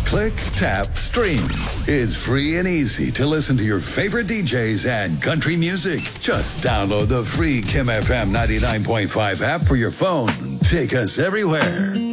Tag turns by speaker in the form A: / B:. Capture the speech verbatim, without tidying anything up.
A: Click, tap, stream. It's free and easy to listen to your favorite D Js and country music. Just download the free Kim F M ninety-nine point five app for your phone. Take us everywhere.